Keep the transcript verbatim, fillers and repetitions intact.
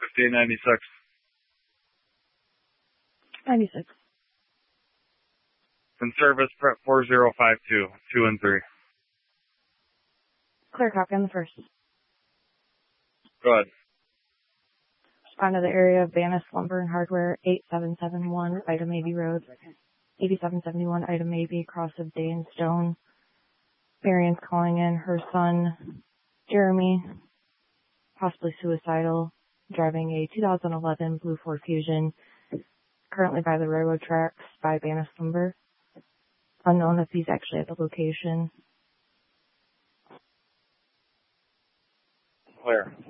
fifty-eight ninety-six. ninety-six. In service, prep four zero five two, two and three. Clear copy on the first. Go ahead. Respond to the area of Banis Lumber and Hardware, eight seven seven one, item A B Road, eighty-seven seventy-one, item A B, cross of Day and Stone. Marion's calling in her son, Jeremy, possibly suicidal, driving a two thousand eleven Blue Ford Fusion, currently by the railroad tracks by Banis Lumber. Unknown if he's actually at the location. Clear.